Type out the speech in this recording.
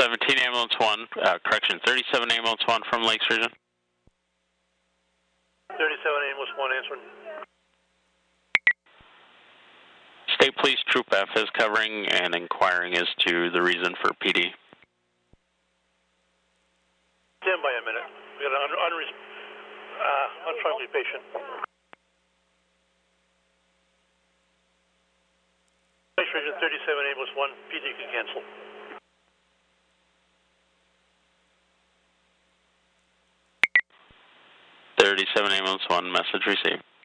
17 Ambulance 1, correction, 37 Ambulance 1 from Lakes Region. 37 Ambulance 1 answering. State Police Troop F is covering and inquiring as to the reason for PD. Stand by a minute. We got an unfriendly patient. Lakes Region 37 Ambulance 1, PD can cancel. .37 Ambulance 1, message received.